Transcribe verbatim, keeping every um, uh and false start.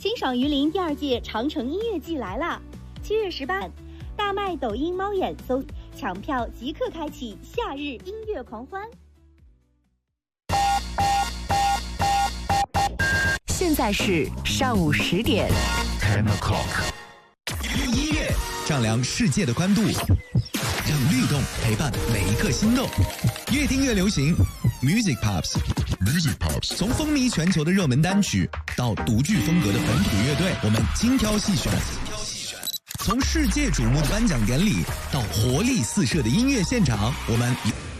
清爽榆林第二届长城音乐季来啦！七月十八，大麦抖音猫眼搜抢票即刻开启夏日音乐狂欢。 现在是上午十点。 Ten o'clock。用音乐丈量世界的宽度，让律动陪伴每一颗心动。越听越流行 ，Music Pops。Music Pops， 从风靡全球的热门单曲到独具风格的本土乐队，我们精挑细选。从世界瞩目的颁奖典礼到活力四射的音乐现场，我们。